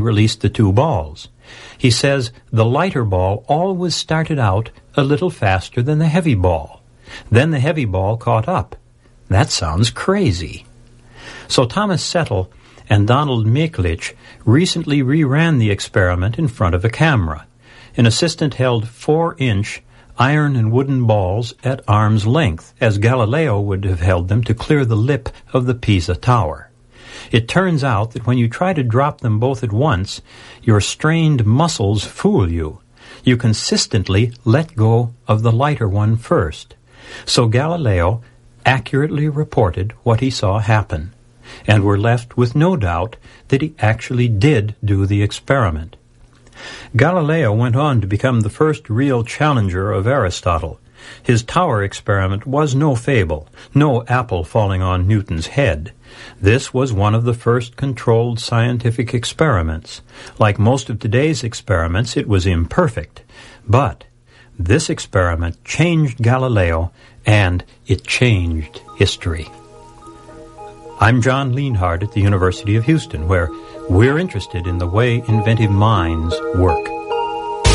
released the two balls. He says the lighter ball always started out a little faster than the heavy ball. Then the heavy ball caught up. That sounds crazy. So Thomas Settle and Donald Mikulich recently reran the experiment in front of a camera. An assistant held 4-inch iron and wooden balls at arm's length, as Galileo would have held them to clear the lip of the Pisa Tower. It turns out that when you try to drop them both at once, your strained muscles fool you. You consistently let go of the lighter one first. So Galileo accurately reported what he saw happen, and we're left with no doubt that he actually did do the experiment. Galileo went on to become the first real challenger of Aristotle. His tower experiment was no fable, no apple falling on Newton's head. This was one of the first controlled scientific experiments. Like most of today's experiments, it was imperfect. But this experiment changed Galileo, and it changed history. I'm John Lienhard at the University of Houston, where we're interested in the way inventive minds work.